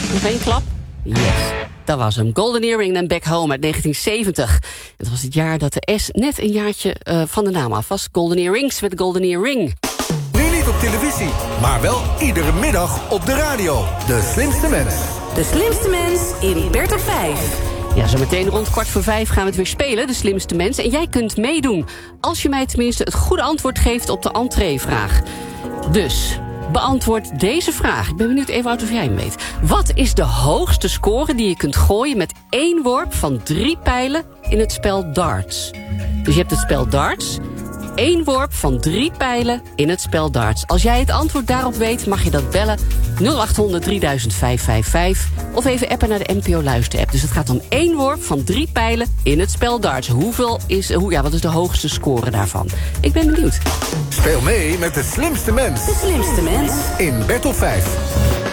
Nog één klap? Yes. Dat was hem. Golden Earring en Back Home uit 1970. Het was het jaar dat de S net een jaartje van de naam af was. Golden Earrings met Golden Earring. Nu niet op televisie, maar wel iedere middag op de radio. De Slimste Mens. De Slimste Mens in Bert op 5. Ja, zo meteen rond 4:45 gaan we het weer spelen, de Slimste Mens. En jij kunt meedoen, als je mij tenminste het goede antwoord geeft op de entreevraag. Dus, beantwoord deze vraag. Ik ben benieuwd even of jij hem weet. Wat is de hoogste score die je kunt gooien met 1 worp van 3 pijlen in het spel darts? Dus je hebt het spel darts, 1 worp van 3 pijlen in het spel darts. Als jij het antwoord daarop weet, mag je dat bellen 0800 3555 of even appen naar de NPO Luister-app. Dus het gaat om 1 worp van 3 pijlen in het spel darts. Wat is de hoogste score daarvan? Ik ben benieuwd. Speel mee met de Slimste Mens. De Slimste Mens In Bert op 5.